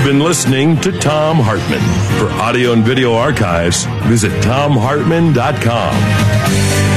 been listening to Thom Hartmann. For audio and video archives, visit ThomHartmann.com.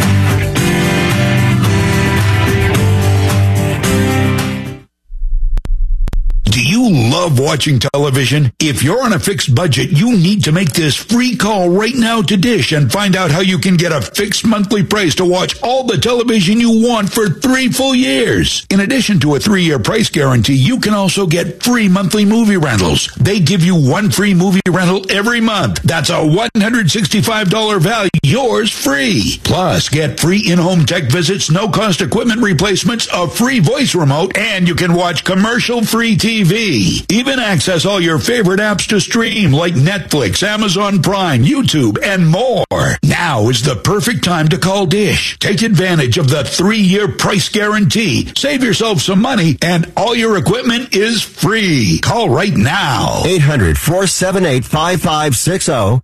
Do you love watching television? If you're on a fixed budget, you need to make this free call right now to Dish and find out how you can get a fixed monthly price to watch all the television you want for 3 full years. In addition to a 3-year price guarantee, you can also get free monthly movie rentals. They give you 1 free movie rental every month. That's a $165 value, yours free. Plus, get free in-home tech visits, no-cost equipment replacements, a free voice remote, and you can watch commercial-free TV. Even access all your favorite apps to stream like Netflix, Amazon Prime, YouTube, and more. Now is the perfect time to call Dish. Take advantage of the 3-year price guarantee. Save yourself some money, and all your equipment is free. Call right now. 800-478-5560.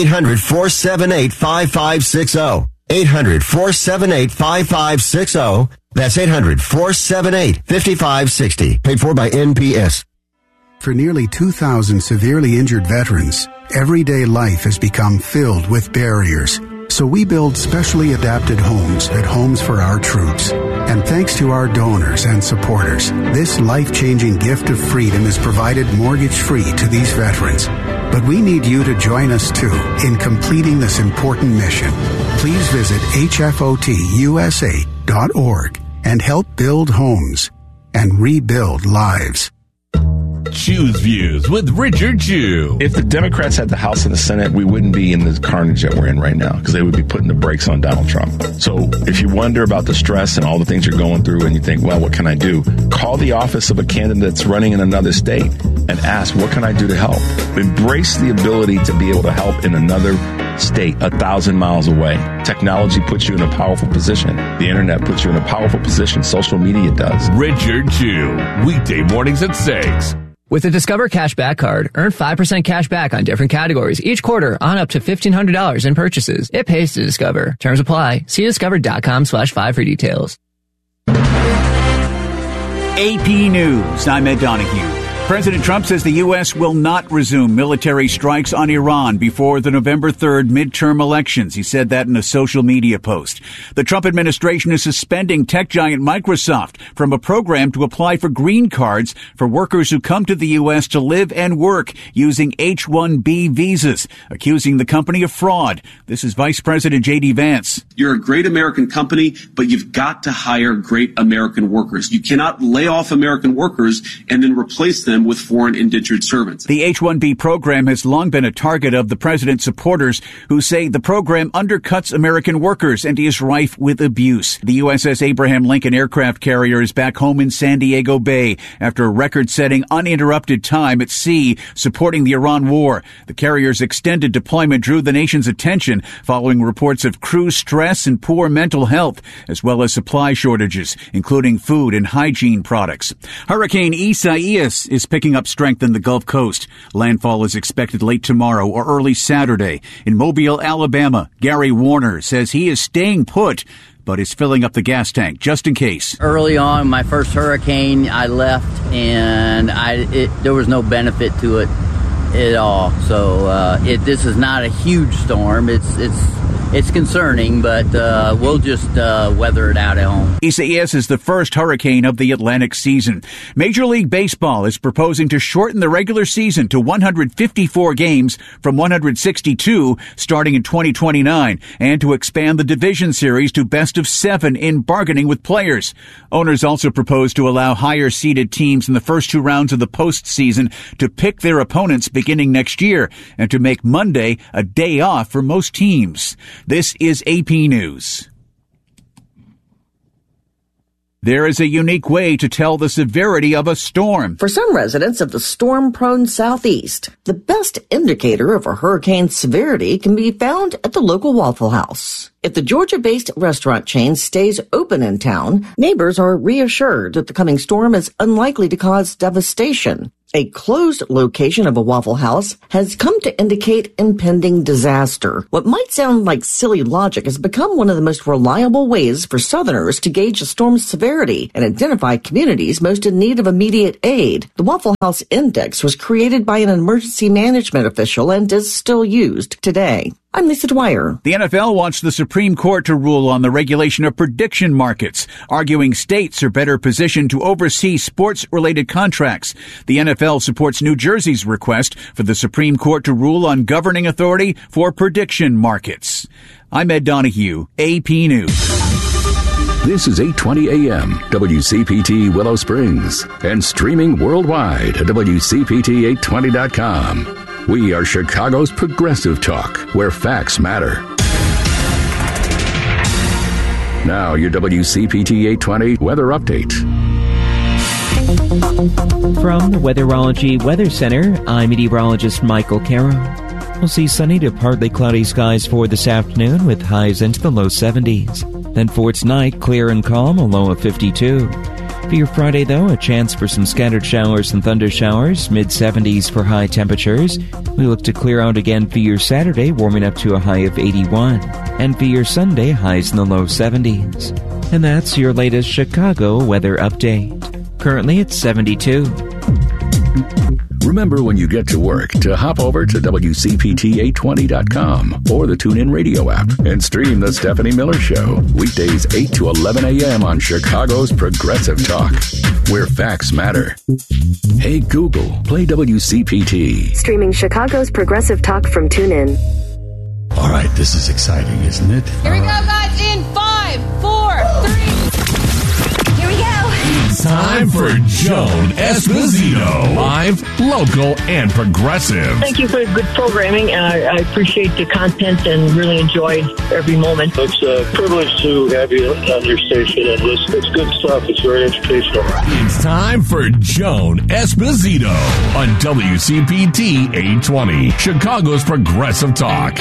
800-478-5560. 800-478-5560. That's 800-478-5560. Paid for by NPS. For nearly 2,000 severely injured veterans, everyday life has become filled with barriers. So we build specially adapted homes at Homes for Our Troops. And thanks to our donors and supporters, this life-changing gift of freedom is provided mortgage-free to these veterans. But we need you to join us, too, in completing this important mission. Please visit hfotusa.org and help build homes and rebuild lives. Choose Views with Richard Chew. If the Democrats had the House and the Senate, we wouldn't be in the carnage that we're in right now because they would be putting the brakes on Donald Trump. So if you wonder about the stress and all the things you're going through and you think, well, what can I do? Call the office of a candidate that's running in another state and ask, what can I do to help? Embrace the ability to be able to help in another state 1,000 miles away. Technology puts you in a powerful position. The internet puts you in a powerful position. Social media does. Richard Chew, weekday mornings at 6. With the Discover Cashback Card, earn 5% cash back on different categories each quarter on up to $1,500 in purchases. It pays to Discover. Terms apply. See discover.com/5 for details. AP News. I'm Ed Donahue. President Trump says the U.S. will not resume military strikes on Iran before the November 3rd midterm elections. He said that in a social media post. The Trump administration is suspending tech giant Microsoft from a program to apply for green cards for workers who come to the U.S. to live and work using H-1B visas, accusing the company of fraud. This is Vice President J.D. Vance. You're a great American company, but you've got to hire great American workers. You cannot lay off American workers and then replace them with foreign indentured servants. The H-1B program has long been a target of the president's supporters who say the program undercuts American workers and is rife with abuse. The USS Abraham Lincoln aircraft carrier is back home in San Diego Bay after a record-setting uninterrupted time at sea supporting the Iran war. The carrier's extended deployment drew the nation's attention following reports of crew stress and poor mental health, as well as supply shortages, including food and hygiene products. Hurricane Isaias is picking up strength in the Gulf Coast. Landfall is expected late tomorrow or early Saturday. In Mobile, Alabama, Gary Warner says he is staying put, but is filling up the gas tank just in case. Early on, my first hurricane, I left, and there was no benefit to it at all. So this is not a huge storm. It's concerning, but we'll just weather it out at home. Isaias is the first hurricane of the Atlantic season. Major League Baseball is proposing to shorten the regular season to 154 games from 162 starting in 2029 and to expand the division series to best of 7 in bargaining with players. Owners also propose to allow higher-seeded teams in the first 2 rounds of the postseason to pick their opponents beginning next year and to make Monday a day off for most teams. This is AP News. There is a unique way to tell the severity of a storm. For some residents of the storm-prone Southeast, the best indicator of a hurricane's severity can be found at the local Waffle House. If the Georgia-based restaurant chain stays open in town, neighbors are reassured that the coming storm is unlikely to cause devastation. A closed location of a Waffle House has come to indicate impending disaster. What might sound like silly logic has become one of the most reliable ways for Southerners to gauge a storm's severity and identify communities most in need of immediate aid. The Waffle House Index was created by an emergency management official and is still used today. I'm Lisa Dwyer. The NFL wants the Supreme Court to rule on the regulation of prediction markets, arguing states are better positioned to oversee sports-related contracts. The NFL supports New Jersey's request for the Supreme Court to rule on governing authority for prediction markets. I'm Ed Donahue, AP News. This is 8:20 a.m. WCPT Willow Springs and streaming worldwide at WCPT820.com. We are Chicago's progressive talk, where facts matter. Now, your WCPT 820 weather update. From the Weatherology Weather Center, I'm meteorologist Michael Carroll. We'll see sunny to partly cloudy skies for this afternoon with highs into the low 70s. Then for tonight, clear and calm, a low of 52. For your Friday, though, a chance for some scattered showers and thunder showers, mid-70s for high temperatures. We look to clear out again for your Saturday, warming up to a high of 81. And for your Sunday, highs in the low 70s. And that's your latest Chicago weather update. Currently, it's 72. Remember when you get to work to hop over to WCPT820.com or the TuneIn Radio app and stream The Stephanie Miller Show. Weekdays 8 to 11 a.m. on Chicago's Progressive Talk, where facts matter. Hey Google, play WCPT. Streaming Chicago's Progressive Talk from TuneIn. All right, this is exciting, isn't it? Here we go, guys, in 5, 4, 3. Here we go. It's time for Joan Esposito. Live, local, and progressive. Thank you for the good programming. I appreciate the content and really enjoyed every moment. It's a privilege to have you on your station and listen. It's good stuff. It's very educational. It's time for Joan Esposito on WCPT 820, Chicago's Progressive Talk.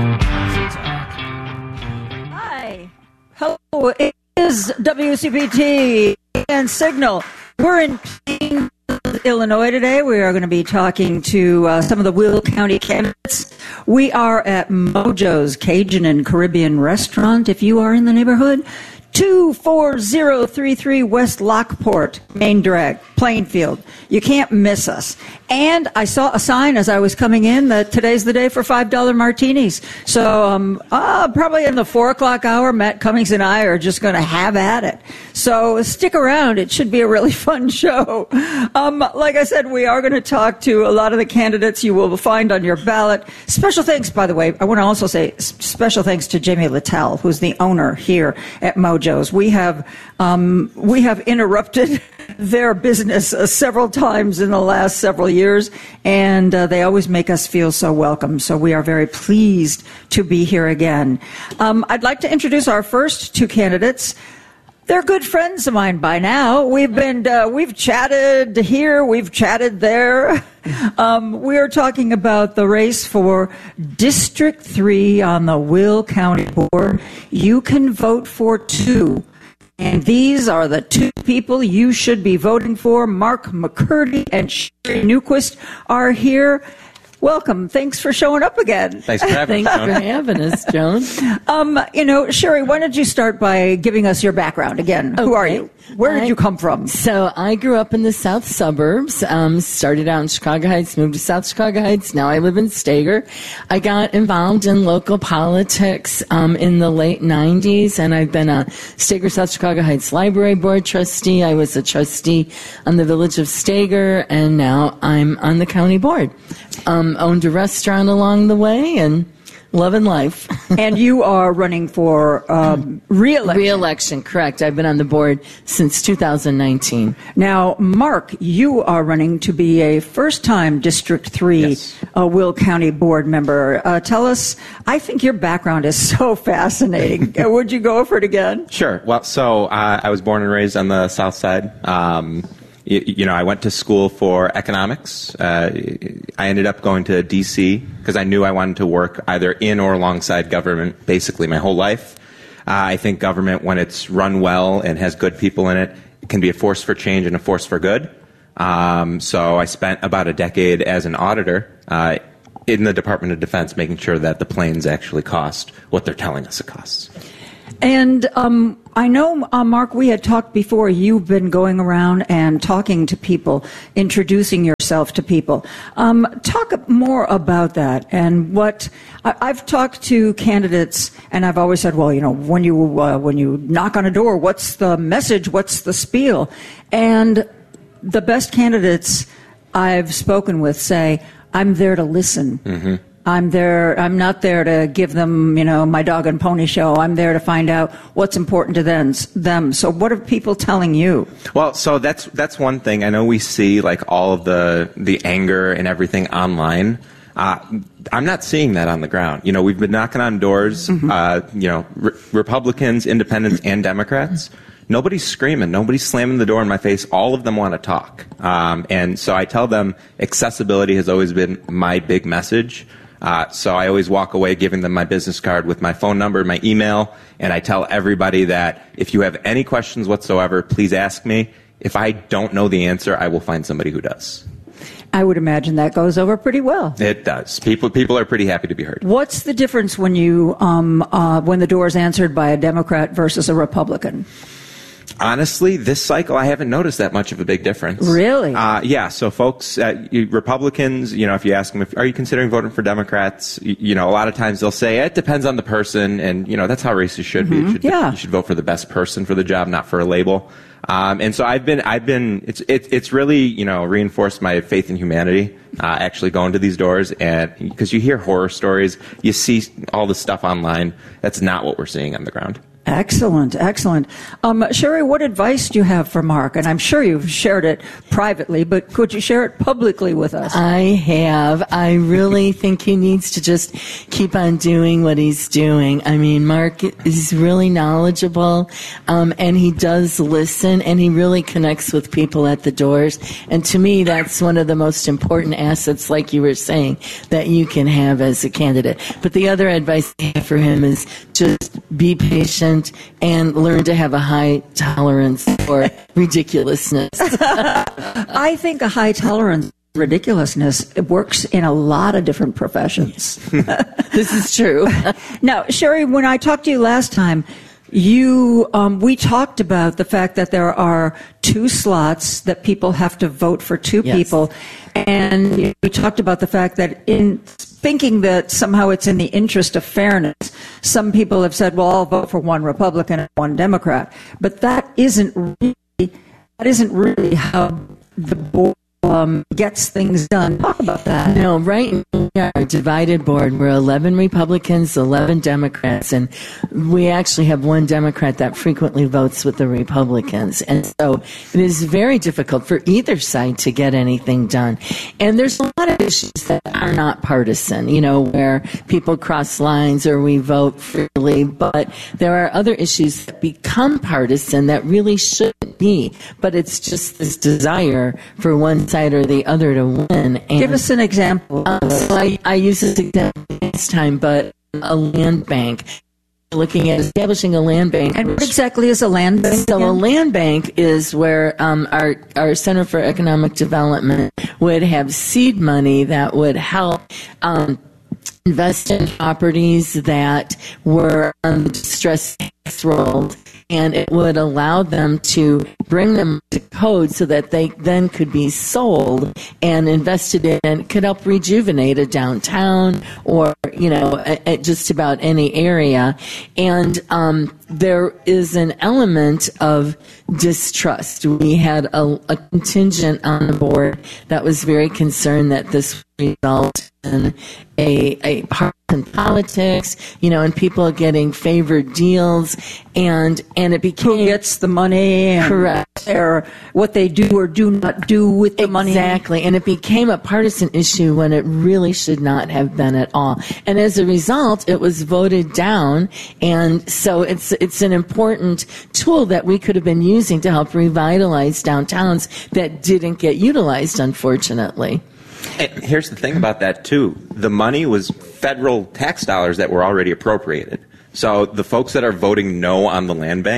Hi. Hello. It is WCPT and Signal. We're in Illinois today. We are going to be talking to some of the Will County candidates. We are at Mojo's Cajun and Caribbean Restaurant. If you are in the neighborhood, 24033 West Lockport, Main Drag, Plainfield. You can't miss us. And I saw a sign as I was coming in that today's the day for $5 martinis. So probably in the 4 o'clock hour, Matt Cummings and I are just going to have at it. So stick around. It should be a really fun show. Like I said, we are going to talk to a lot of the candidates you will find on your ballot. Special thanks, by the way. I want to also say special thanks to Jamie Littell, who's the owner here at Mojo's. We have interrupted their business several times in the last several years, and they always make us feel so welcome. So we are very pleased to be here again. I'd like to introduce our first two candidates. They're good friends of mine by now. We've chatted here, we've chatted there. We are talking about the race for District 3 on the Will County Board. You can vote for two. And these are the two people you should be voting for. Mark McCurdy and Sherry Newquist are here. Welcome. Thanks for showing up again. Thanks for having us, Joan. Thanks for having us, Joan. Sherry, why don't you start by giving us your background again? Okay. Who are you? Where did you come from? So I grew up in the south suburbs, started out in Chicago Heights, moved to South Chicago Heights. Now I live in Stager. I got involved in local politics in the late 90s, and I've been a Stager South Chicago Heights Library Board trustee. I was a trustee on the Village of Stager, and now I'm on the county board. Owned a restaurant along the way, and loving life. And you are running for re-election. Re-election, correct. I've been on the board since 2019. Now, Mark, you are running to be a first-time District 3 Will County board member. Tell us, I think your background is so fascinating. Would you go over it again? Sure. Well, so I was born and raised on the south side. I went to school for economics. I ended up going to D.C. because I knew I wanted to work either in or alongside government basically my whole life. I think government, when it's run well and has good people in it, it can be a force for change and a force for good. So I spent about a decade as an auditor in the Department of Defense, making sure that the planes actually cost what they're telling us it costs. And I know, Mark, we had talked before. You've been going around and talking to people, introducing yourself to people. Talk more about that and what I've talked to candidates, and I've always said, well, you know, when you knock on a door, what's the message? What's the spiel? And the best candidates I've spoken with say, I'm there to listen. Mm-hmm. I'm not there to give them, you know, my dog and pony show. I'm there to find out what's important to them. So what are people telling you? Well, so that's one thing. I know we see like all of the anger and everything online. I'm not seeing that on the ground. You know, we've been knocking on doors, mm-hmm. You know, Republicans, independents, and Democrats. Nobody's screaming. Nobody's slamming the door in my face. All of them want to talk. And so I tell them accessibility has always been my big message. So I always walk away giving them my business card with my phone number, my email, and I tell everybody that if you have any questions whatsoever, please ask me. If I don't know the answer, I will find somebody who does. I would imagine that goes over pretty well. It does. People are pretty happy to be heard. What's the difference when when the door is answered by a Democrat versus a Republican? Honestly, this cycle, I haven't noticed that much of a big difference. Really? Yeah. So folks, Republicans, you know, if you ask them, are you considering voting for Democrats? You know, a lot of times they'll say, it depends on the person. And, you know, that's how races should be. You should vote for the best person for the job, not for a label. And so it's really, you know, reinforced my faith in humanity, actually going to these doors. And because you hear horror stories, you see all the stuff online. That's not what we're seeing on the ground. Excellent, excellent. Sherry, what advice do you have for Mark? And I'm sure you've shared it privately, but could you share it publicly with us? I have. I really think he needs to just keep on doing what he's doing. I mean, Mark is really knowledgeable, and he does listen, and he really connects with people at the doors. And to me, that's one of the most important assets, like you were saying, that you can have as a candidate. But the other advice I have for him is just be patient and learn to have a high tolerance for ridiculousness. I think a high tolerance for ridiculousness, it works in a lot of different professions. This is true. Now, Sherry, when I talked to you last time, we talked about the fact that there are 2 slots that people have to vote for 2 people. And you talked about the fact that in thinking that somehow it's in the interest of fairness, some people have said, well, I'll vote for 1 Republican and 1 Democrat. But that isn't really how the board gets things done. Talk about that. No, right now we are a divided board. We're 11 Republicans, 11 Democrats, and we actually have 1 Democrat that frequently votes with the Republicans. And so it is very difficult for either side to get anything done. And there's a lot of issues that are not partisan, you know, where people cross lines or we vote freely, but there are other issues that become partisan that really shouldn't be. But it's just this desire for one side or the other to win. And, give us an example. So I use this example this time, but a land bank. Looking at establishing a land bank. And what exactly is a land bank? So a land bank is where our Center for Economic Development would have seed money that would help invest in properties that were on the distressed tax roll, and it would allow them to bring them to code so that they then could be sold and invested in, and could help rejuvenate a downtown or, you know, just about any area. And there is an element of distrust. We had a contingent on the board that was very concerned that this would result in a partisan politics, you know, and people getting favored deals, and it became who gets the money, correct, or what they do or do not do with the money. Exactly, and it became a partisan issue when it really should not have been at all. And as a result, it was voted down, and so it's an important tool that we could have been using to help revitalize downtowns that didn't get utilized, unfortunately. And here's the thing about that, too. The money was federal tax dollars that were already appropriated. So the folks that are voting no on the land bank,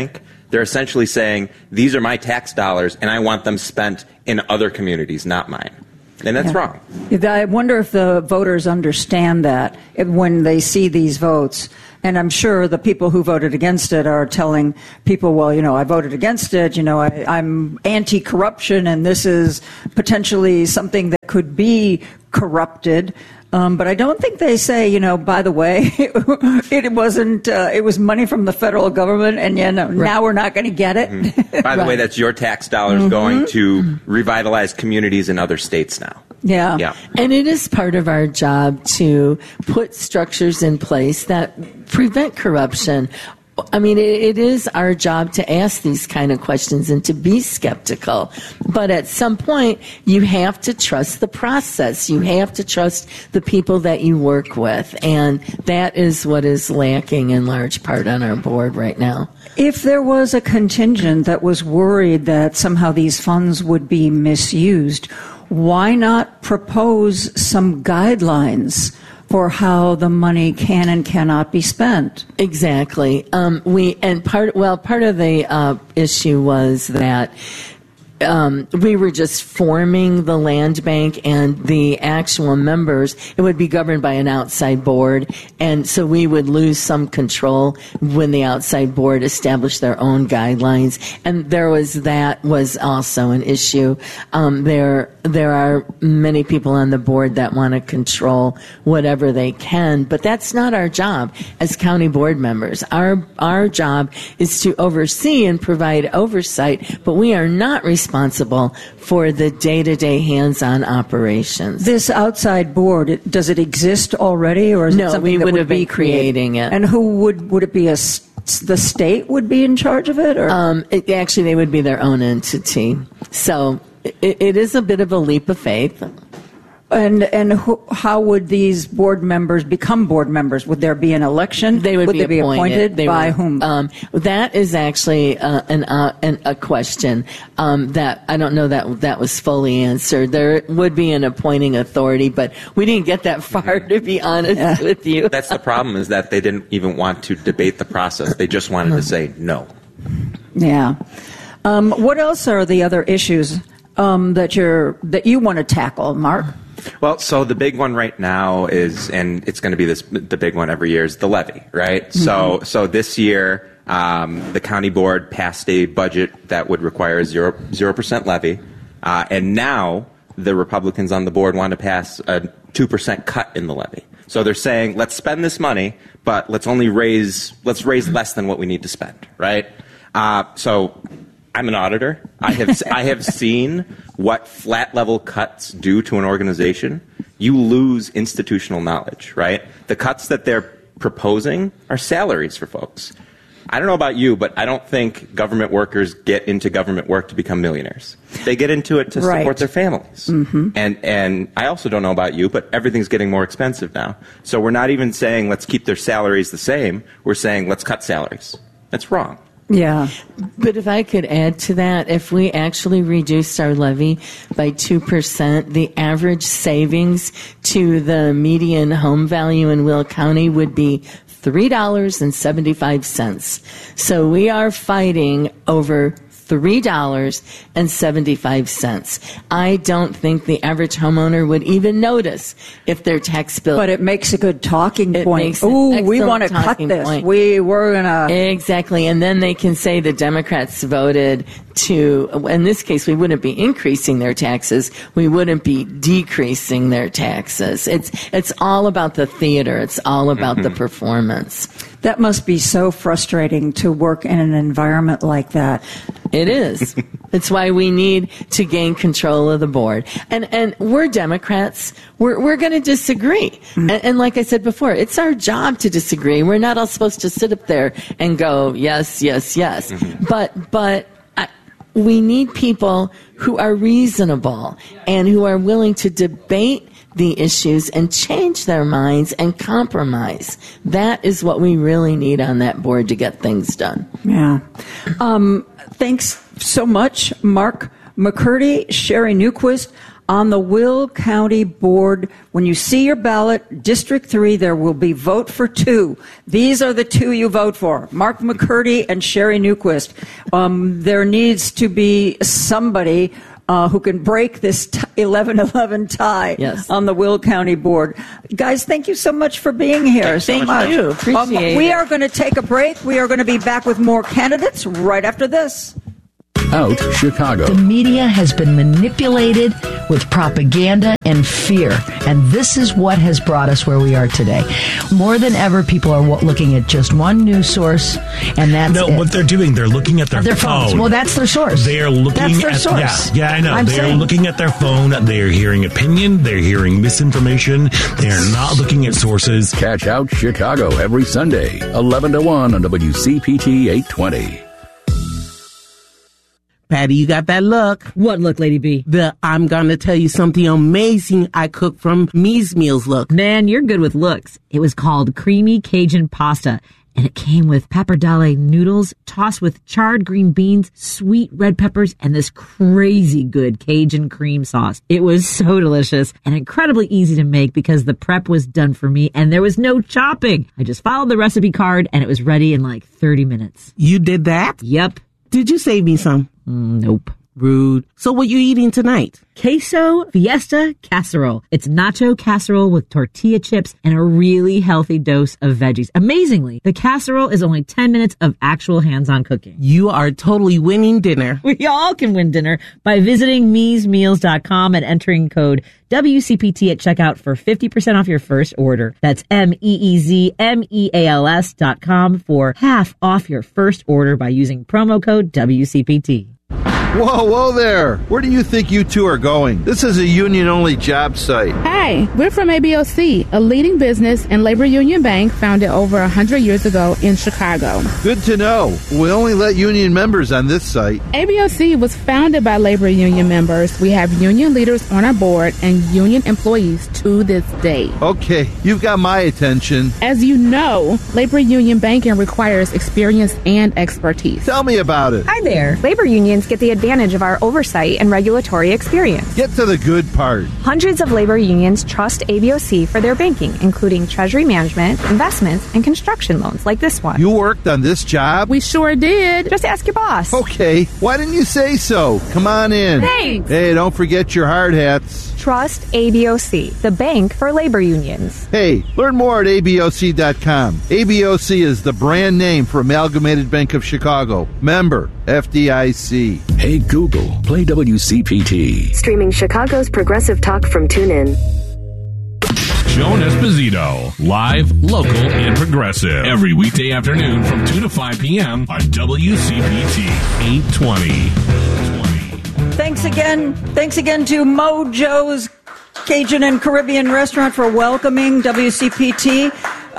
They're essentially saying, these are my tax dollars, and I want them spent in other communities, not mine. And that's wrong. I wonder if the voters understand that when they see these votes. And I'm sure the people who voted against it are telling people, well, I voted against it. I'm anti-corruption, and this is potentially something that could be corrupted. But I don't think they say, by the way, it wasn't, it was money from the federal government, and now we're not going to get it. Mm-hmm. By the way, that's your tax dollars going to revitalize communities in other states now. Yeah. And it is part of our job to put structures in place that prevent corruption. I mean, it is our job to ask these kind of questions and to be skeptical. But at some point, you have to trust the process. You have to trust the people that you work with. And that is what is lacking in large part on our board right now. If there was a contingent that was worried that somehow these funds would be misused, why not propose some guidelines for how the money can and cannot be spent? Exactly. Part of the issue was that we were just forming the land bank, and the actual members, it would be governed by an outside board, and so we would lose some control when the outside board established their own guidelines, and that was also an issue. There are many people on the board that want to control whatever they can, but that's not our job as county board members. Our job is to oversee and provide oversight, but we are not responsible for the day-to-day hands-on operations. This outside board, does it exist already, or is it something we that would be creating it? And who would it be? The state would be in charge of it, or actually they would be their own entity. So it is a bit of a leap of faith. And how would these board members become board members? Would there be an election? They would be appointed by whom? That is actually a question that I don't know that was fully answered. There would be an appointing authority, but we didn't get that far, to be honest with you. That's the problem, is that they didn't even want to debate the process. They just wanted to say no. Yeah. What else are the other issues that you want to tackle, Mark? Well, so the big one right now is, and it's going to be the big one every year, is the levy, right? Mm-hmm. So this year, the county board passed a budget that would require a 0% levy, and now the Republicans on the board want to pass a 2% cut in the levy. So they're saying, let's spend this money, but let's raise less than what we need to spend, right? So I'm an auditor. I have seen what flat level cuts do to an organization. You lose institutional knowledge, right? The cuts that they're proposing are salaries for folks. I don't know about you, but I don't think government workers get into government work to become millionaires. They get into it to support their families. Mm-hmm. And I also don't know about you, but everything's getting more expensive now. So we're not even saying let's keep their salaries the same. We're saying let's cut salaries. That's wrong. Yeah. But if I could add to that, if we actually reduced our levy by 2%, the average savings to the median home value in Will County would be $3.75. So we are fighting over $3.75. I don't think the average homeowner would even notice if their tax bill. But it makes a good talking point. Ooh, we want to cut this. We're gonna exactly, and then they can say the Democrats voted to. In this case, we wouldn't be increasing their taxes. We wouldn't be decreasing their taxes. It's all about the theater. It's all about the performance. That must be so frustrating to work in an environment like that. It is. It's why we need to gain control of the board. And we're Democrats. We're going to disagree. Mm-hmm. And like I said before, it's our job to disagree. We're not all supposed to sit up there and go, yes, yes, yes. Mm-hmm. But we need people who are reasonable and who are willing to debate the issues and change their minds and compromise. That is what we really need on that board to get things done. Yeah. Thanks so much, Mark McCurdy, Sherry Newquist. On the Will County Board, when you see your ballot, District 3, there will be vote for 2. These are the 2 you vote for, Mark McCurdy and Sherry Newquist. There needs to be somebody who can break this 11-11 tie on the Will County Board. Guys, thank you so much for being here. Thank you. Appreciate it. We are going to take a break. We are going to be back with more candidates right after this. Out Chicago. The media has been manipulated with propaganda and fear, and this is what has brought us where we are today. More than ever, people are looking at just one news source, and that's what they're doing, they're looking at their phones. phone. Well, that's their source. They are looking that's their at source. Yeah, I know. They're looking at their phone. They're hearing opinion. They're hearing misinformation. They're not looking at sources. Catch Out Chicago every Sunday, 11 to 1 on WCPT 820. Patty, you got that look. What look, Lady B? The I'm gonna tell you something amazing I cooked from Me's Meals look. Man, you're good with looks. It was called Creamy Cajun Pasta, and it came with pappardelle noodles tossed with charred green beans, sweet red peppers, and this crazy good Cajun cream sauce. It was so delicious and incredibly easy to make because the prep was done for me and there was no chopping. I just followed the recipe card and it was ready in like 30 minutes. You did that? Yep. Did you save me some? Nope. Rude. So what you eating tonight? Queso Fiesta Casserole. It's nacho casserole with tortilla chips and a really healthy dose of veggies. Amazingly, the casserole is only 10 minutes of actual hands-on cooking. You are totally winning dinner. We all can win dinner by visiting meesmeals.com and entering code WCPT at checkout for 50% off your first order. That's MEEZMEALS.com for half off your first order by using promo code WCPT. Whoa there. Where do you think you two are going? This is a union-only job site. Hi, we're from ABOC, a leading business and labor union bank founded over 100 years ago in Chicago. Good to know. We only let union members on this site. ABOC was founded by labor union members. We have union leaders on our board and union employees to this day. Okay, you've got my attention. As you know, labor union banking requires experience and expertise. Tell me about it. Hi there. Labor unions get the advantage of our oversight and regulatory experience. Get to the good part. Hundreds of labor unions trust ABOC for their banking, including treasury management, investments, and construction loans like this one. You worked on this job? We sure did. Just ask your boss. Okay, why didn't you say so? Come on in. Thanks. Hey, don't forget your hard hats. Trust ABOC, the bank for labor unions. Hey, learn more at ABOC.com. ABOC is the brand name for Amalgamated Bank of Chicago. Member, FDIC. Hey Google, play WCPT. Streaming Chicago's Progressive Talk from TuneIn. Joan Esposito, live, local, and progressive. Every weekday afternoon from 2 to 5 p.m. on WCPT 820. Thanks again to Mojo's Cajun and Caribbean Restaurant for welcoming WCPT.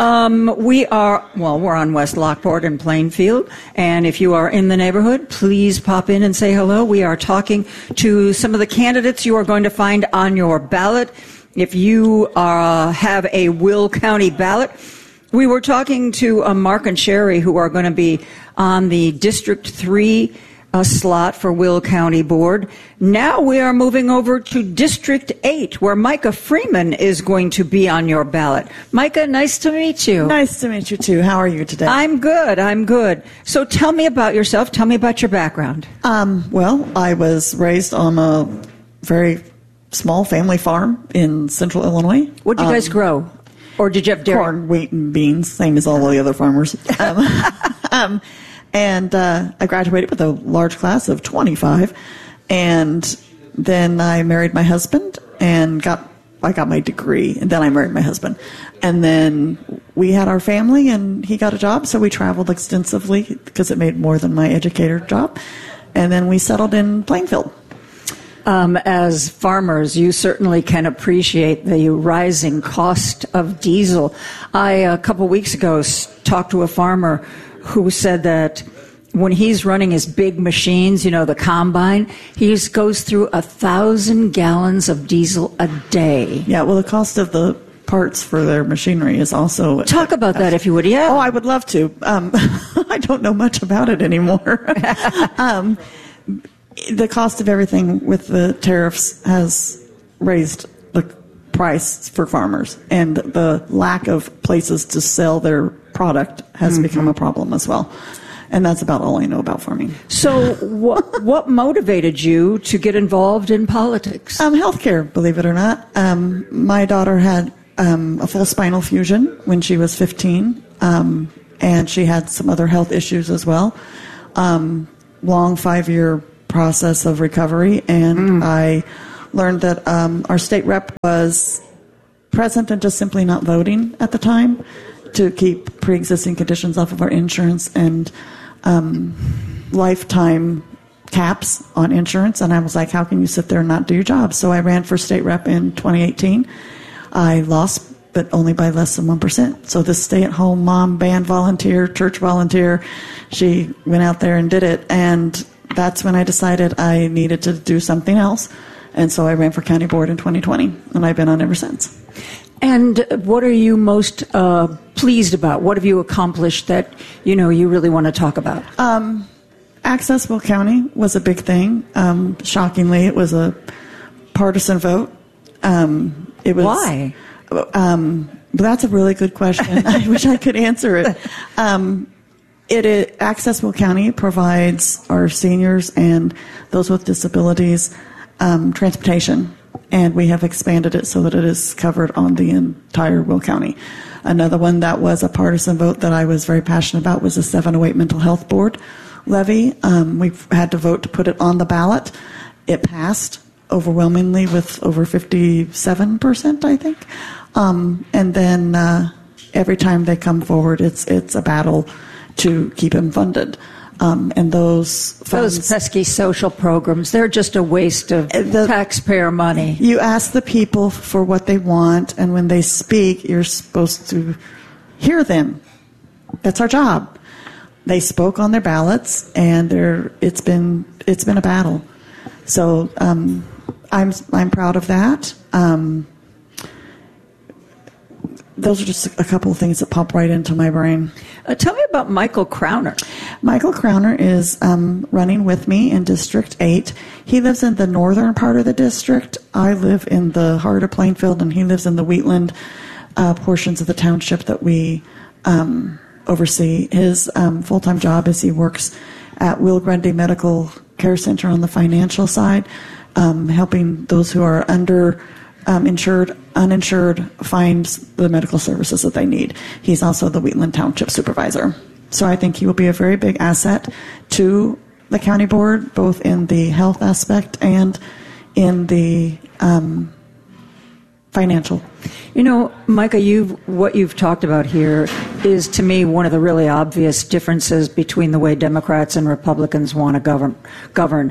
We're on West Lockport in Plainfield, and if you are in the neighborhood, please pop in and say hello. We are talking to some of the candidates you are going to find on your ballot. If you have a Will County ballot, we were talking to Mark and Sherry, who are going to be on the District 3 slot for Will County Board. Now we are moving over to District 8, where Micah Freeman is going to be on your ballot. Micah, nice to meet you. Nice to meet you, too. How are you today? I'm good. So tell me about yourself. Tell me about your background. Well, I was raised on a very small family farm in central Illinois. What did you guys grow? Or did you have dairy? Corn, wheat, and beans, same as all the other farmers. And I graduated with a large class of 25, and then I married my husband and I got my degree, and then I married my husband. And then we had our family, and he got a job, so we traveled extensively because it made more than my educator job. And then we settled in Plainfield. As farmers, you certainly can appreciate the rising cost of diesel. I, a couple weeks ago, talked to a farmer who said that when he's running his big machines, the combine, he goes through 1,000 gallons of diesel a day. Yeah, well, the cost of the parts for their machinery is also... Talk about that, if you would, yeah. Oh, I would love to. I don't know much about it anymore. The cost of everything with the tariffs has raised the price for farmers, and the lack of places to sell their product has become a problem as well. And that's about all I know about farming. So what motivated you to get involved in politics? Healthcare, believe it or not. My daughter had a full spinal fusion when she was 15, and she had some other health issues as well. Long 5-year process of recovery, and I learned that our state rep was present and just simply not voting at the time to keep pre-existing conditions off of our insurance and lifetime caps on insurance. And I was like, how can you sit there and not do your job? So I ran for state rep in 2018. I lost, but only by less than 1%. So this stay-at-home mom, band volunteer, church volunteer, she went out there and did it. And that's when I decided I needed to do something else. And so I ran for county board in 2020, and I've been on ever since. And what are you most pleased about? What have you accomplished that, you really want to talk about? Access Will County was a big thing. Shockingly, it was a partisan vote. It was, why? That's a really good question. I wish I could answer it. Access Will County provides our seniors and those with disabilities transportation, and we have expanded it so that it is covered on the entire Will County. Another one that was a partisan vote that I was very passionate about was the 708 Mental Health Board levy. We've had to vote to put it on the ballot. It passed overwhelmingly with over 57%, I think. And then every time they come forward, it's a battle to keep them funded. And those funds, those pesky social programs, they're just a waste of taxpayer money. You ask the people for what they want, and when they speak, you're supposed to hear them. That's our job. They spoke on their ballots, and it's been a battle. So I'm proud of that. Those are just a couple of things that pop right into my brain. Tell me about Michael Crowner. Michael Crowner is running with me in District 8. He lives in the northern part of the district. I live in the heart of Plainfield, and he lives in the Wheatland portions of the township that we oversee. His full-time job is he works at Will Grundy Medical Care Center on the financial side, helping those who are uninsured find the medical services that they need. He's also the Wheatland Township Supervisor. So I think he will be a very big asset to the county board, both in the health aspect and in the financial. Micah, what you've talked about here is, to me, one of the really obvious differences between the way Democrats and Republicans want to govern.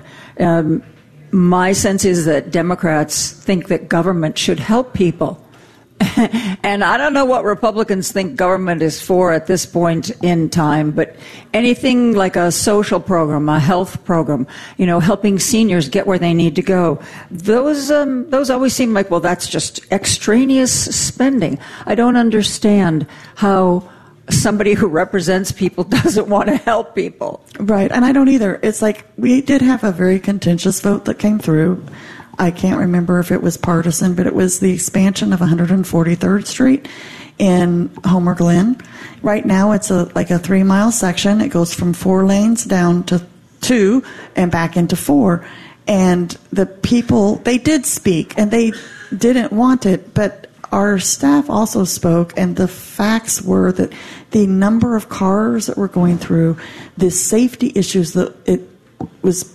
My sense is that Democrats think that government should help people. And I don't know what Republicans think government is for at this point in time, but anything like a social program, a health program, helping seniors get where they need to go, those always seem like, well, that's just extraneous spending. I don't understand how somebody who represents people doesn't want to help people. Right, and I don't either. It's like we did have a very contentious vote that came through. I can't remember if it was partisan, but it was the expansion of 143rd Street in Homer Glen. Right now, it's like a 3-mile section. It goes from 4 lanes down to 2 and back into 4. And the people, they did speak, and they didn't want it, but our staff also spoke, and the facts were that the number of cars that were going through, the safety issues that it was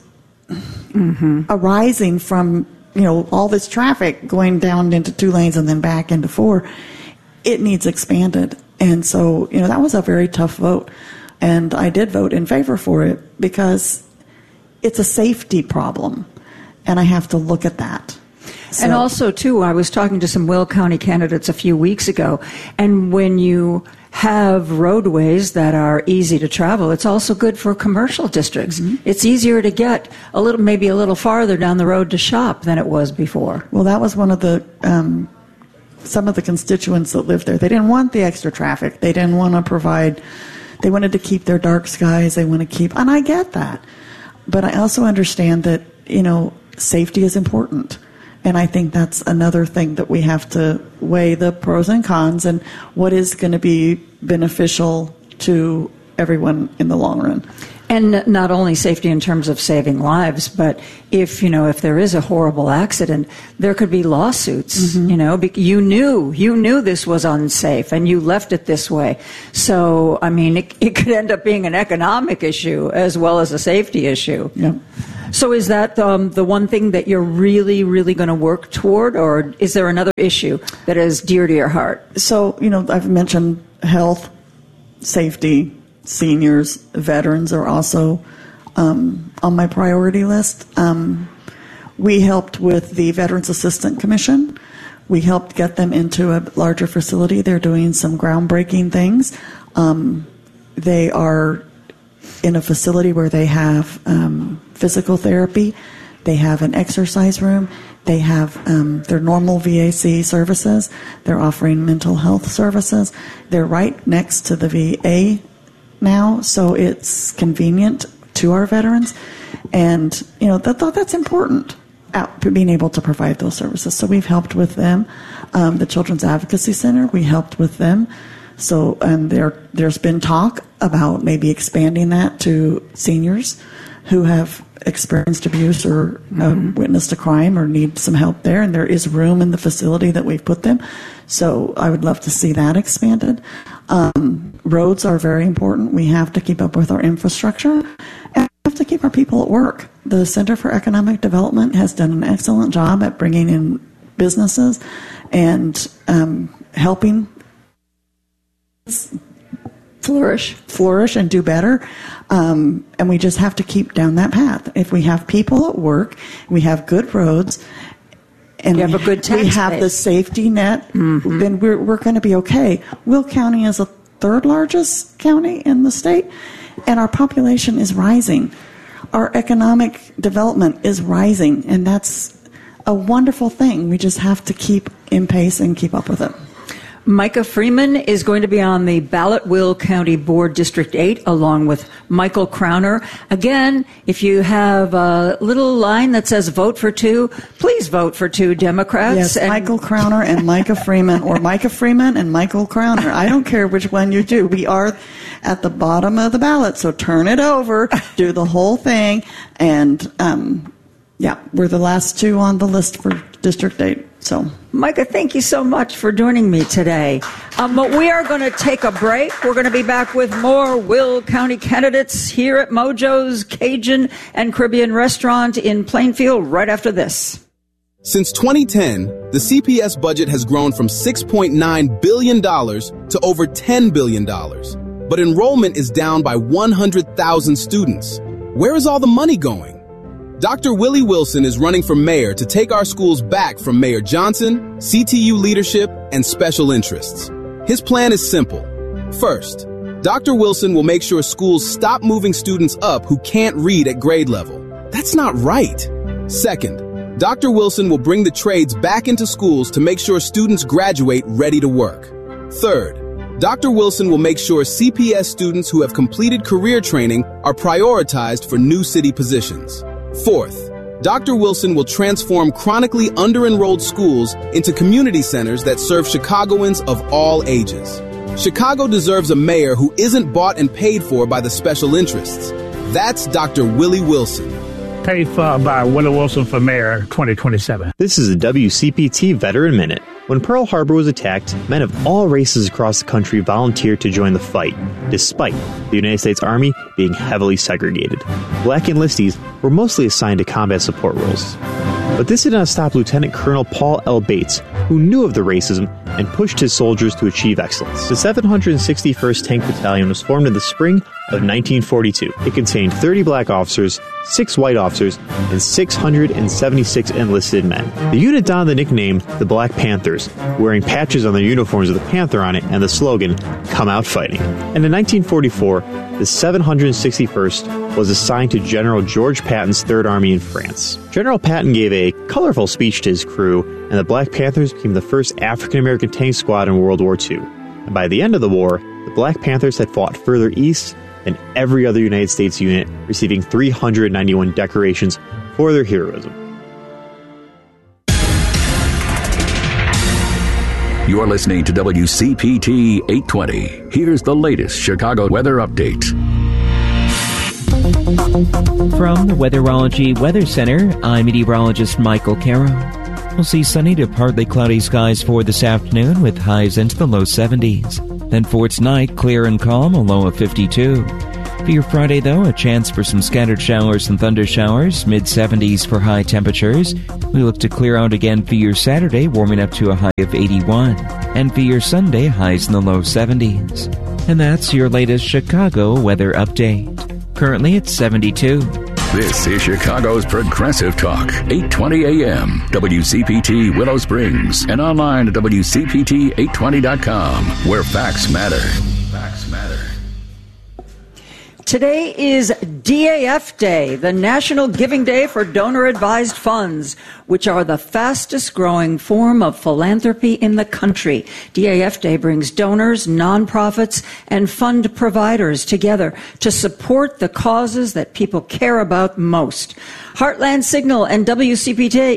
arising from, all this traffic going down into 2 lanes and then back into 4, it needs expanded. And so, that was a very tough vote. And I did vote in favor for it because it's a safety problem, and I have to look at that. So. And also, too, I was talking to some Will County candidates a few weeks ago, and when you have roadways that are easy to travel, it's also good for commercial districts. It's easier to get maybe a little farther down the road to shop than it was before. Well, that was one of the some of the constituents that lived there. They didn't want the extra traffic. They didn't want to provide. They wanted to keep their dark skies. They want to keep, and I get that, but I also understand that safety is important. And I think that's another thing that we have to weigh the pros and cons and what is going to be beneficial to everyone in the long run. And not only safety in terms of saving lives, but if there is a horrible accident, there could be lawsuits. Mm-hmm. You knew this was unsafe and you left it this way. So, I mean, it could end up being an economic issue as well as a safety issue. Yeah. So is that the one thing that you're really, really going to work toward, or is there another issue that is dear to your heart? So, I've mentioned health, safety, seniors, veterans are also on my priority list. We helped with the Veterans Assistance Commission. We helped get them into a larger facility. They're doing some groundbreaking things. They are in a facility where they have physical therapy. They have an exercise room. They have their normal VAC services. They're offering mental health services. They're right next to the VA now, so it's convenient to our veterans. And, that's important, being able to provide those services. So we've helped with them. The Children's Advocacy Center, we helped with them. So, and there's been talk about maybe expanding that to seniors who have experienced abuse or witnessed a crime or need some help there. And there is room in the facility that we've put them. So I would love to see that expanded. Roads are very important. We have to keep up with our infrastructure, and we have to keep our people at work. The Center for Economic Development has done an excellent job at bringing in businesses and helping flourish and do better. And we just have to keep down that path. If we have people at work, we have good roads, and you have a good tax we have base. the safety net, then we're going to be okay. Will County is the third largest county in the state, and our population is rising. Our economic development is rising, and that's a wonderful thing. We just have to keep in pace and keep up with it. Micah Freeman is going to be on the ballot. Will County Board District 8 along with Michael Crowner. Again, if you have a little line that says vote for two, please vote for two Democrats. Yes, Michael Crowner and Micah Freeman, or Micah Freeman and Michael Crowner. I don't care which one you do. We are at the bottom of the ballot, so turn it over, do the whole thing, and we're the last two on the list for District 8. So, Micah, thank you so much for joining me today. But we are going to take a break. We're going to be back with more Will County candidates here at Mojo's Cajun and Caribbean Restaurant in Plainfield right after this. Since 2010, the CPS budget has grown from $6.9 billion to over $10 billion. But enrollment is down by 100,000 students. Where is all the money going? Dr. Willie Wilson is running for mayor to take our schools back from Mayor Johnson, CTU leadership, and special interests. His plan is simple. First, Dr. Wilson will make sure schools stop moving students up who can't read at grade level. That's not right. Second, Dr. Wilson will bring the trades back into schools to make sure students graduate ready to work. Third, Dr. Wilson will make sure CPS students who have completed career training are prioritized for new city positions. Fourth, Dr. Wilson will transform chronically under-enrolled schools into community centers that serve Chicagoans of all ages. Chicago deserves a mayor who isn't bought and paid for by the special interests. That's Dr. Willie Wilson. Paid for by Willie Wilson for mayor 2027. This is a WCPT Veteran Minute. When Pearl Harbor was attacked, men of all races across the country volunteered to join the fight, despite the United States Army being heavily segregated. Black enlistees were mostly assigned to combat support roles. But this did not stop Lieutenant Colonel Paul L. Bates, who knew of the racism and pushed his soldiers to achieve excellence. The 761st Tank Battalion was formed in the spring of 1942. It contained 30 black officers, 6 white officers, and 676 enlisted men. The unit donned the nickname the Black Panthers, wearing patches on their uniforms with a panther on it and the slogan, "Come Out Fighting." And in 1944, the 761st was assigned to General George Patton's Third Army in France. General Patton gave a colorful speech to his crew, and the Black Panthers became the first African-American tank squad in World War II. And by the end of the war, the Black Panthers had fought further east than every other United States unit, receiving 391 decorations for their heroism. You're listening to WCPT 820. Here's the latest Chicago weather update. From the Weatherology Weather Center, I'm meteorologist Michael Caro. We'll see sunny to partly cloudy skies for this afternoon with highs into the low 70s. Then for tonight, clear and calm, a low of 52. For your Friday, though, a chance for some scattered showers and thunder showers, mid-70s for high temperatures. We look to clear out again for your Saturday, warming up to a high of 81. And for your Sunday, highs in the low 70s. And that's your latest Chicago weather update. Currently, it's 72. This is Chicago's Progressive Talk, 820 AM, WCPT Willow Springs, and online at WCPT820.com, where facts matter. Facts matter. Today is DAF Day, the National Giving Day for Donor-Advised Funds, which are the fastest growing form of philanthropy in the country. DAF Day brings donors, nonprofits, and fund providers together to support the causes that people care about most. Heartland Signal and WCPT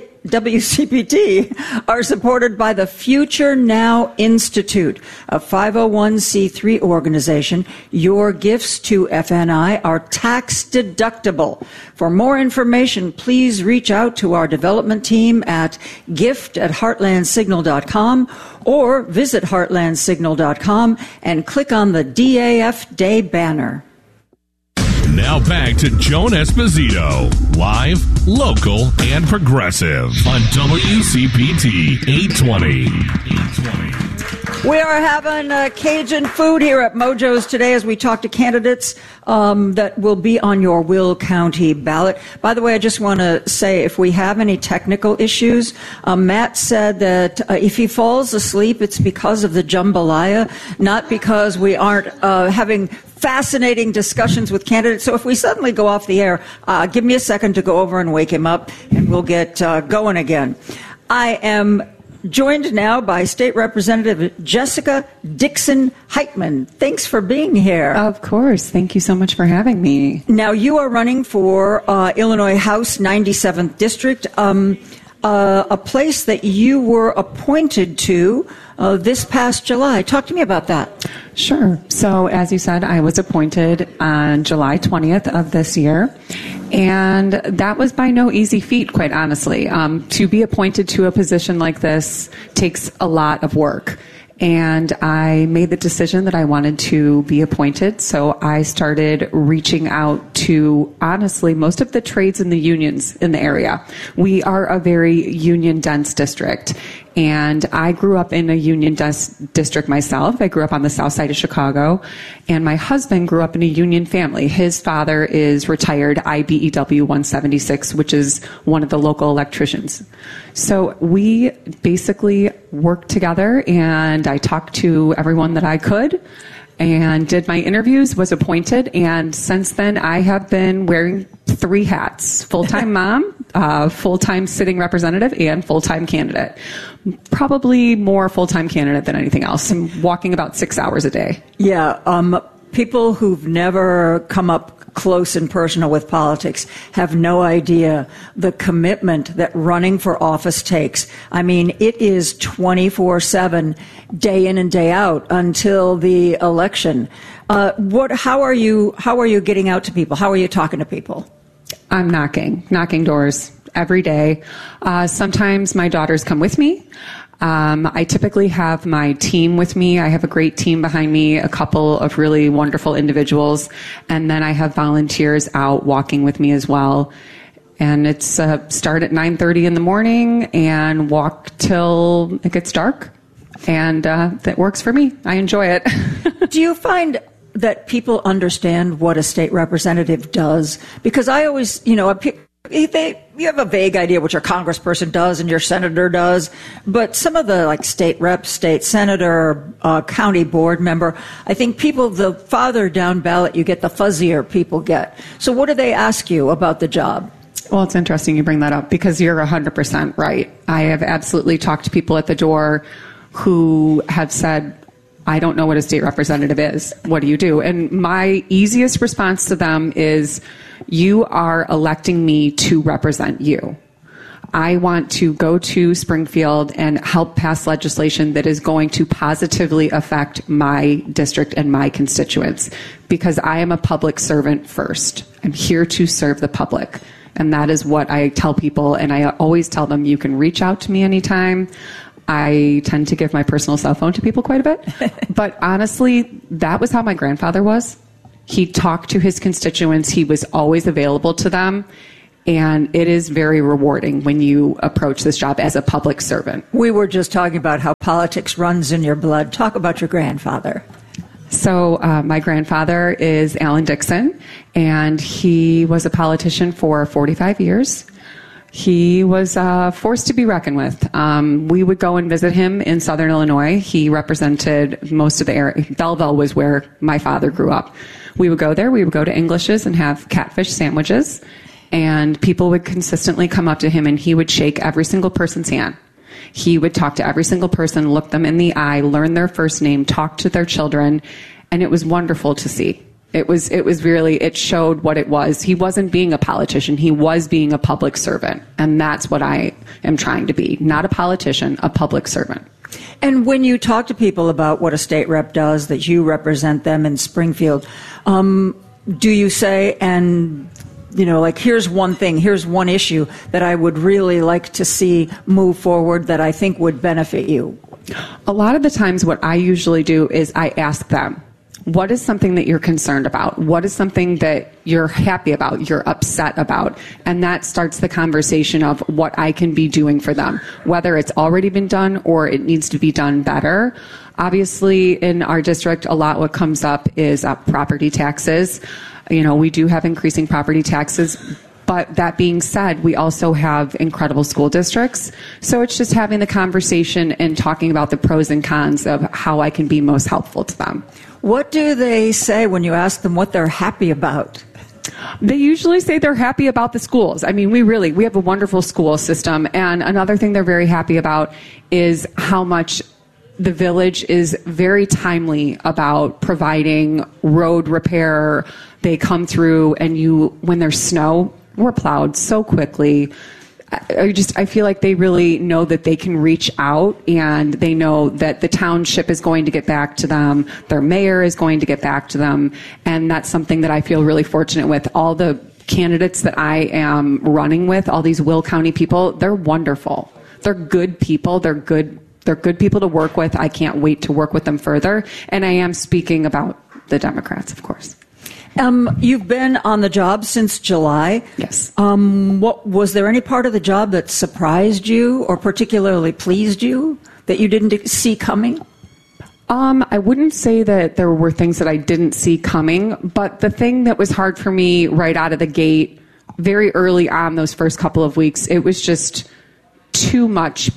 are supported by the Future Now Institute, a 501c3 organization. Your gifts to FNI are tax deductible. For more information, please reach out to our development team at gift@heartlandsignal.com or visit heartlandsignal.com and click on the DAF Day banner. Now back to Joan Esposito, live, local, and progressive on WCPT 820. We are having Cajun food here at Mojo's today as we talk to candidates that will be on your Will County ballot. By the way, I just want to say if we have any technical issues, Matt said that if he falls asleep, it's because of the jambalaya, not because we aren't having fascinating discussions with candidates. So if we suddenly go off the air, give me a second to go over and wake him up, and we'll get going again. I am joined now by State Representative Jessica Dixon Heitman. Thanks for being here. Of course. Thank you so much for having me. Now, you are running for Illinois House 97th District, a place that you were appointed to this past July. Talk to me about that. Sure. So, as you said, I was appointed on July 20th of this year. And that was by no easy feat, quite honestly. To be appointed to a position like this takes a lot of work. And I made the decision that I wanted to be appointed. So I started reaching out to, honestly, most of the trades and the unions in the area. We are a very union-dense district. And I grew up in a union-dense district myself. I grew up on the south side of Chicago. And my husband grew up in a union family. His father is retired IBEW 176, which is one of the local electricians. So we basically worked together, and I talked to everyone that I could and did my interviews, was appointed, and since then I have been wearing 3 hats: full-time mom, full-time sitting representative, and full-time candidate. Probably more full-time candidate than anything else. I'm walking about 6 hours a day. Yeah, people who've never come up close and personal with politics have no idea the commitment that running for office takes. I mean, it is 24/7, day in and day out until the election. How are you getting out to people? How are you talking to people? I'm knocking doors every day. Sometimes my daughters come with me. I typically have my team with me. I have a great team behind me, a couple of really wonderful individuals, and then I have volunteers out walking with me as well. And it's start at 9:30 in the morning and walk till it gets dark, and that works for me. I enjoy it. Do you find that people understand what a state representative does? Because I always, you have a vague idea what your congressperson does and your senator does, but some of the state rep, state senator, county board member, I think people, the farther down ballot you get, the fuzzier people get. So what do they ask you about the job? Well, it's interesting you bring that up because you're 100% right. I have absolutely talked to people at the door who have said, I don't know what a state representative is. What do you do? And my easiest response to them is, you are electing me to represent you. I want to go to Springfield and help pass legislation that is going to positively affect my district and my constituents, because I am a public servant first. I'm here to serve the public. And that is what I tell people. And I always tell them, you can reach out to me anytime. I tend to give my personal cell phone to people quite a bit. But honestly, that was how my grandfather was. He talked to his constituents. He was always available to them. And it is very rewarding when you approach this job as a public servant. We were just talking about how politics runs in your blood. Talk about your grandfather. So my grandfather is Alan Dixon, and he was a politician for 45 years. He was a force to be reckoned with. We would go and visit him in Southern Illinois. He represented most of the area. Belleville was where my father grew up. We would go there. We would go to English's and have catfish sandwiches. And people would consistently come up to him, and he would shake every single person's hand. He would talk to every single person, look them in the eye, learn their first name, talk to their children. And it was wonderful to see. It was really, it showed what it was. He wasn't being a politician. He was being a public servant. And that's what I am trying to be. Not a politician, a public servant. And when you talk to people about what a state rep does, that you represent them in Springfield, do you say, and like, here's one thing, here's one issue that I would really like to see move forward that I think would benefit you? A lot of the times what I usually do is I ask them, what is something that you're concerned about? What is something that you're happy about, you're upset about? And that starts the conversation of what I can be doing for them, whether it's already been done or it needs to be done better. Obviously, in our district, a lot what comes up is property taxes. We do have increasing property taxes, but that being said, we also have incredible school districts. So it's just having the conversation and talking about the pros and cons of how I can be most helpful to them. What do they say when you ask them what they're happy about? They usually say they're happy about the schools. I mean, we have a wonderful school system. And another thing they're very happy about is how much the village is very timely about providing road repair. They come through, and when there's snow, we're plowed so quickly. I feel like they really know that they can reach out, and they know that the township is going to get back to them. Their mayor is going to get back to them. And that's something that I feel really fortunate with. All the candidates that I am running with, all these Will County people, they're wonderful. They're good people. They're good people to work with. I can't wait to work with them further. And I am speaking about the Democrats, of course. You've been on the job since July. Yes. What was there any part of the job that surprised you or particularly pleased you that you didn't see coming? I wouldn't say that there were things that I didn't see coming, but the thing that was hard for me right out of the gate, very early on those first couple of weeks, it was just too much,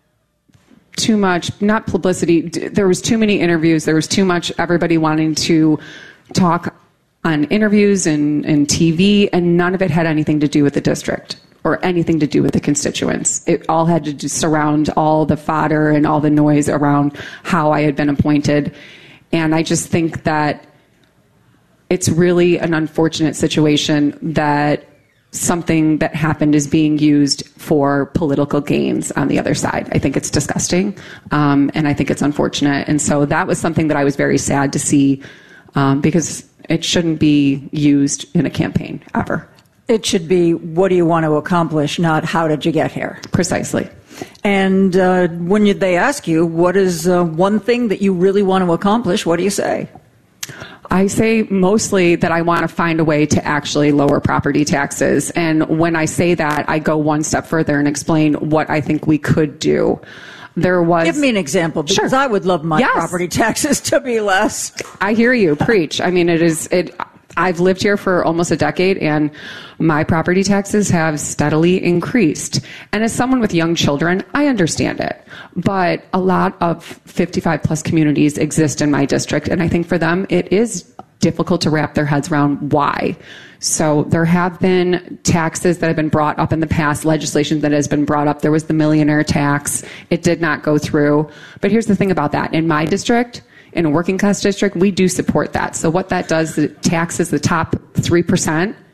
not publicity. There was too many interviews. There was too much everybody wanting to talk on interviews and TV, and none of it had anything to do with the district or anything to do with the constituents. It all had to surround all the fodder and all the noise around how I had been appointed. And I just think that it's really an unfortunate situation that something that happened is being used for political gains on the other side. I think it's disgusting, and I think it's unfortunate. And so that was something that I was very sad to see, because it shouldn't be used in a campaign ever. It should be, what do you want to accomplish, not how did you get here? Precisely. And when they ask you, what is one thing that you really want to accomplish, what do you say? I say mostly that I want to find a way to actually lower property taxes. And when I say that, I go one step further and explain what I think we could do. Give me an example, because I would love my property taxes to be less. I hear you. Preach. I mean, I've lived here for almost a decade, and my property taxes have steadily increased. And as someone with young children, I understand it. But a lot of 55 plus communities exist in my district, and I think for them it is difficult to wrap their heads around why. So there have been taxes that have been brought up in the past, legislation that has been brought up. There was the millionaire tax. It did not go through. But here's the thing about that. In my district, in a working class district, we do support that. So what that does, it taxes the top 3%,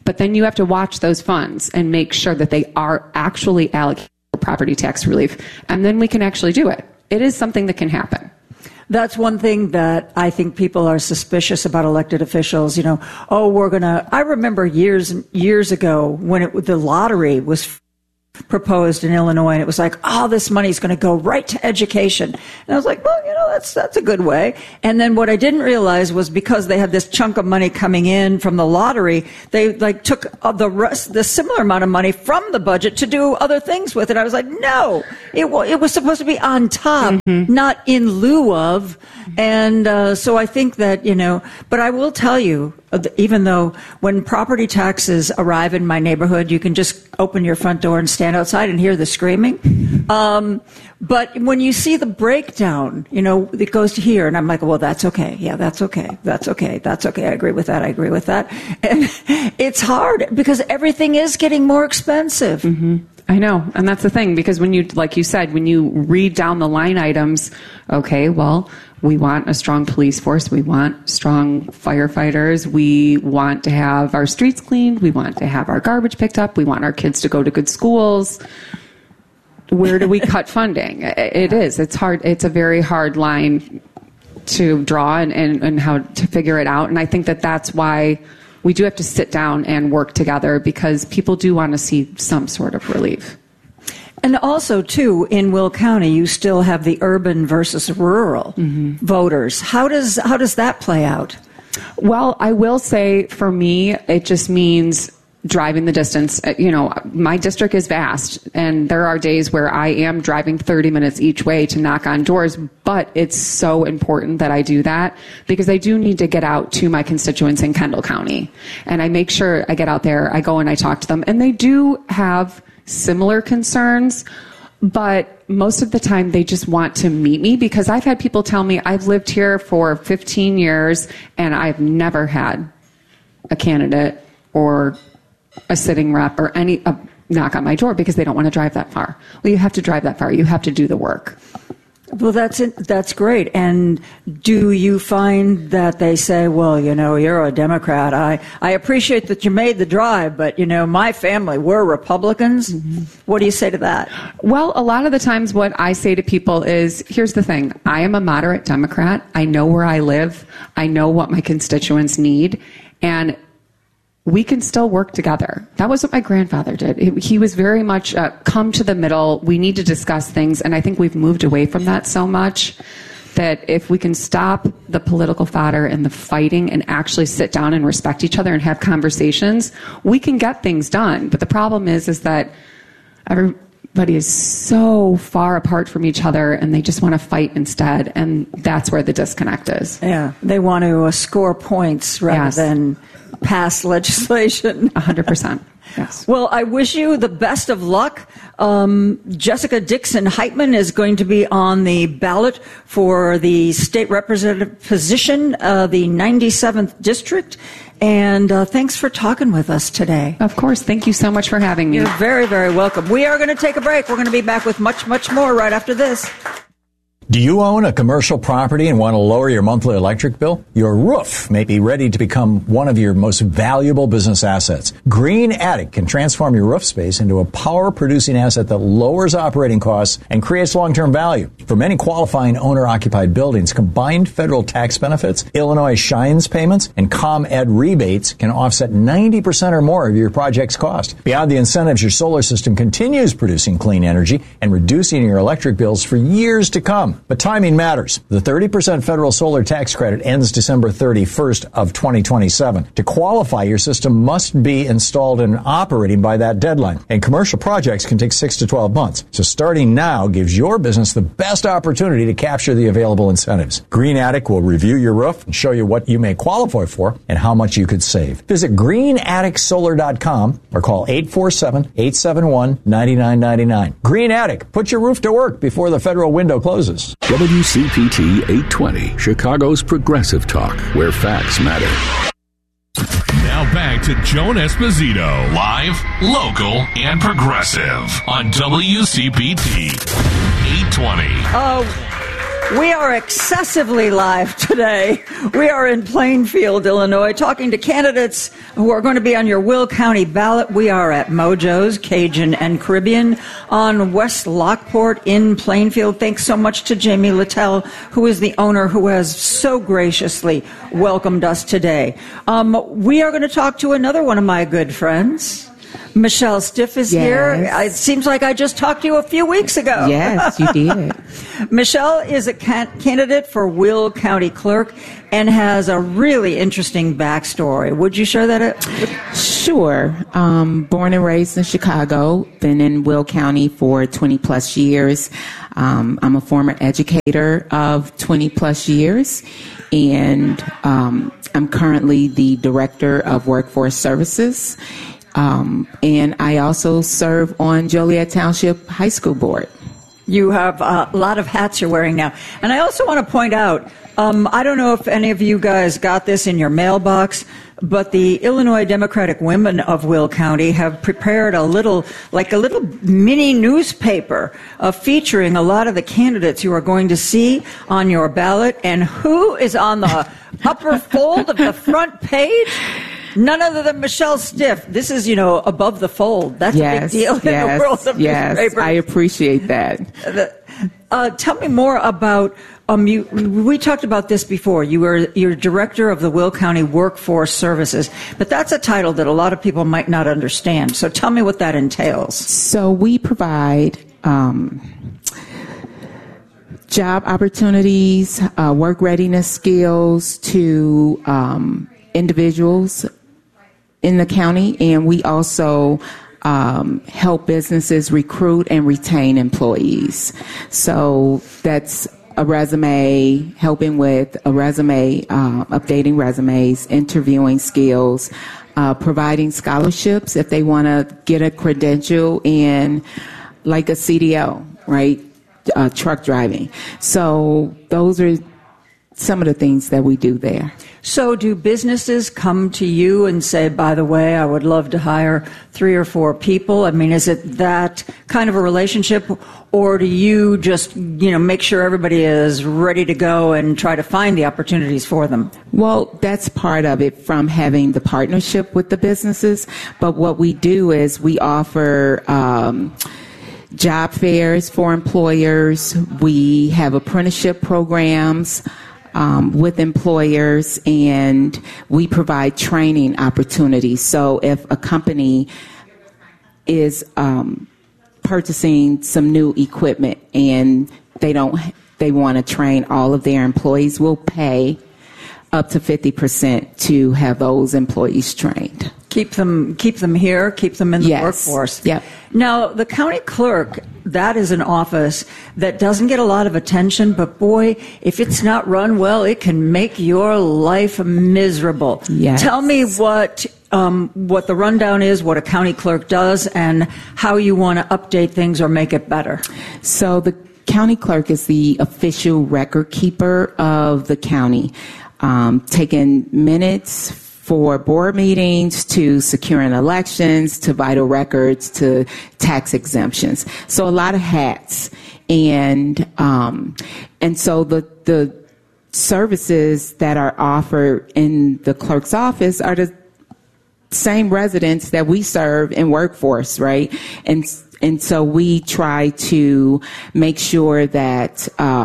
But then you have to watch those funds and make sure that they are actually allocated for property tax relief. And then we can actually do it. It is something that can happen. That's one thing that I think people are suspicious about elected officials. You know, I remember years and years ago when the lottery was proposed in Illinois, and it was like, this money is going to go right to education. And I was like, well, that's a good way. And then what I didn't realize was because they had this chunk of money coming in from the lottery, they took the similar amount of money from the budget to do other things with it. I was like, no, it was supposed to be on top, not in lieu of. And so I think that, but I will tell you, even though when property taxes arrive in my neighborhood, you can just open your front door and stand outside and hear the screaming. But when you see the breakdown, it goes to here, and I'm like, well, that's okay. Yeah, that's okay. That's okay. That's okay. I agree with that. I agree with that. And it's hard because everything is getting more expensive. I know. And that's the thing, because when you, like you said, when you read down the line items, okay, well, we want a strong police force. We want strong firefighters. We want to have our streets cleaned. We want to have our garbage picked up. We want our kids to go to good schools. Where do we cut funding? It's hard. It's a very hard line to draw and how to figure it out. And I think that's why we do have to sit down and work together, because people do want to see some sort of relief. And also, too, in Will County, you still have the urban versus rural voters. How does that play out? Well, I will say, for me, it just means driving the distance. My district is vast, and there are days where I am driving 30 minutes each way to knock on doors, but it's so important that I do that, because I do need to get out to my constituents in Kendall County. And I make sure I get out there, I go and I talk to them, and they do have similar concerns, but most of the time they just want to meet me, because I've had people tell me, I've lived here for 15 years and I've never had a candidate or a sitting rep or any knock on my door, because they don't want to drive that far. Well, you have to drive that far. You have to do the work. Well, that's great. And do you find that they say, well, you're a Democrat. I appreciate that you made the drive, but, my family, we're Republicans. What do you say to that? Well, a lot of the times what I say to people is, here's the thing. I am a moderate Democrat. I know where I live. I know what my constituents need. And we can still work together. That was what my grandfather did. He was very much come to the middle. We need to discuss things. And I think we've moved away from that so much that if we can stop the political fodder and the fighting and actually sit down and respect each other and have conversations, we can get things done. But the problem is that everybody is so far apart from each other, and they just want to fight instead. And that's where the disconnect is. Yeah. They want to score points rather than pass legislation. 100%. Yes. Well, I wish you the best of luck. Jessica Dixon Heitman is going to be on the ballot for the state representative position, the 97th district. And thanks for talking with us today. Of course. Thank you so much for having me. You're very, very welcome. We are going to take a break. We're going to be back with much, much more right after this. Do you own a commercial property and want to lower your monthly electric bill? Your roof may be ready to become one of your most valuable business assets. Green Attic can transform your roof space into a power-producing asset that lowers operating costs and creates long-term value. For many qualifying owner-occupied buildings, combined federal tax benefits, Illinois Shines payments, and ComEd rebates can offset 90% or more of your project's cost. Beyond the incentives, your solar system continues producing clean energy and reducing your electric bills for years to come. But timing matters. The 30% federal solar tax credit ends December 31st of 2027. To qualify, your system must be installed and operating by that deadline. And commercial projects can take 6 to 12 months. So starting now gives your business the best opportunity to capture the available incentives. Green Attic will review your roof and show you what you may qualify for and how much you could save. Visit greenatticsolar.com or call 847-871-9999. Green Attic, put your roof to work before the federal window closes. WCPT 820, Chicago's Progressive Talk, where facts matter. Now back to Joan Esposito, live, local, and progressive on WCPT 820. We are excessively live today. We are in Plainfield, Illinois, talking to candidates who are going to be on your Will County ballot. We are at Mojo's Cajun and Caribbean on West Lockport in Plainfield. Thanks so much to Jamie Littell, who is the owner, who has so graciously welcomed us today. We are going to talk to another one of my good friends. Michelle Stiff is here. It seems like I just talked to you a few weeks ago. Yes, you did. Michelle is a candidate for Will County Clerk and has a really interesting backstory. Would you share that? Sure. Born and raised in Chicago, been in Will County for 20 plus years. I'm a former educator of 20 plus years, and I'm currently the Director of Workforce Services. And I also serve on Joliet Township High School Board. You have a lot of hats you're wearing now. And I also want to point out, I don't know if any of you guys got this in your mailbox, but the Illinois Democratic Women of Will County have prepared a little mini newspaper featuring a lot of the candidates you are going to see on your ballot. And who is on the upper fold of the front page? None other than Michelle Stiff. This is, above the fold. That's a big deal in the world of newspapers. I appreciate that. Tell me more about, we talked about this before. You're director of the Will County Workforce Services, but that's a title that a lot of people might not understand. So tell me what that entails. So we provide job opportunities, work readiness skills to individuals in the county, and we also help businesses recruit and retain employees. So that's a resume, helping with a resume, updating resumes, interviewing skills, providing scholarships if they want to get a credential in like a CDL, right? Truck driving. So those are some of the things that we do there. So do businesses come to you and say, by the way, I would love to hire 3 or 4 people? I mean, is it that kind of a relationship, or do you just, make sure everybody is ready to go and try to find the opportunities for them? Well, that's part of it from having the partnership with the businesses. But what we do is we offer job fairs for employers. We have apprenticeship programs with employers, and we provide training opportunities. So if a company is purchasing some new equipment and they want to train all of their employees, we'll pay up to 50% to have those employees trained. Keep them here, keep them in the workforce. Yep. Now, the county clerk, that is an office that doesn't get a lot of attention, but boy, if it's not run well, it can make your life miserable. Yes. Tell me what the rundown is, what a county clerk does, and how you want to update things or make it better. So the county clerk is the official record keeper of the county, taking minutes for board meetings, to securing elections, to vital records, to tax exemptions. So a lot of hats. And so the services that are offered in the clerk's office are the same residents that we serve in workforce, right? And so we try to make sure that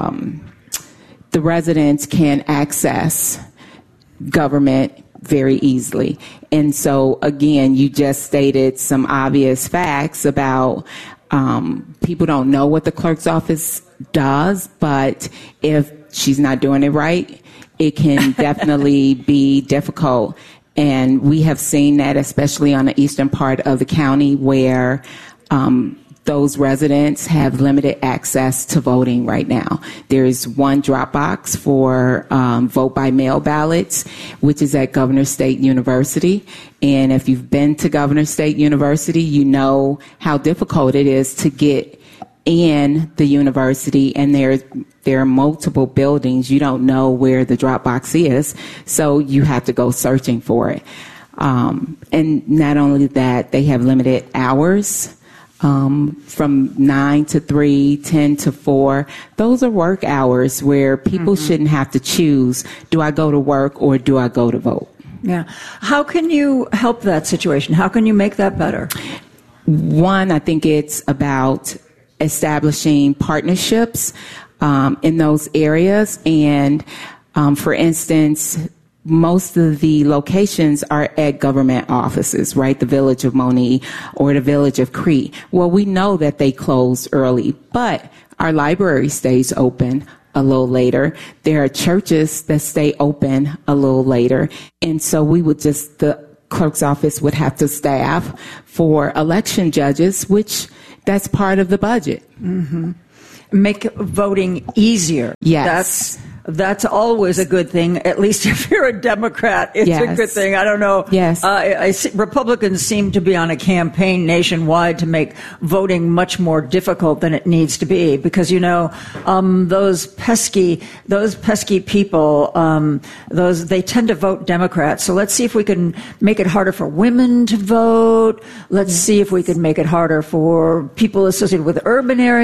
the residents can access government very easily. And so, again, you just stated some obvious facts about people don't know what the clerk's office does, but if she's not doing it right, it can definitely be difficult. And we have seen that, especially on the eastern part of the county, where those residents have limited access to voting right now. There's one drop box for vote by mail ballots, which is at Governor State University. And if you've been to Governor State University, you know how difficult it is to get in the university, and there are multiple buildings. You don't know where the drop box is, so you have to go searching for it. And not only that, they have limited hours from 9 to 3, 10 to 4. Those are work hours where people shouldn't have to choose, do I go to work or do I go to vote? Yeah. How can you help that situation? How can you make that better? One, I think it's about establishing partnerships in those areas. And for instance, most of the locations are at government offices, right? The Village of Monee or the Village of Crete. Well, we know that they close early, but our library stays open a little later. There are churches that stay open a little later. And so the clerk's office would have to staff for election judges, which that's part of the budget. Mm-hmm. Make voting easier. Yes. That's always a good thing. At least if you're a Democrat, it's a good thing. I don't know. Yes. Republicans seem to be on a campaign nationwide to make voting much more difficult than it needs to be because, those pesky people, they tend to vote Democrat. So let's see if we can make it harder for women to vote. Let's see if we can make it harder for people associated with urban areas.